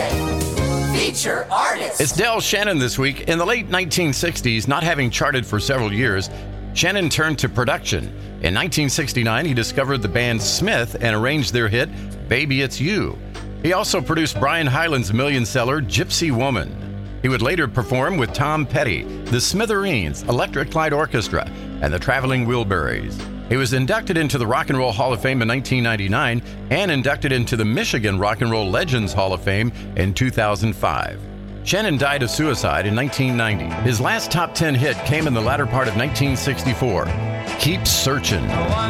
Thursday. Feature Artist. It's Del Shannon this week. In the late 1960s, not having charted for several years, Shannon turned to production. In 1969, he discovered the band Smith and arranged their hit, Baby It's You. He also produced Brian Hyland's million-seller, Gypsy Woman. He would later perform with Tom Petty, the Smithereens, Electric Light Orchestra, and the Traveling Wilburys. He was inducted into the Rock and Roll Hall of Fame in 1999 and inducted into the Michigan Rock and Roll Legends Hall of Fame in 2005. Shannon died of suicide in 1990. His last top 10 hit came in the latter part of 1964, Keep Searching.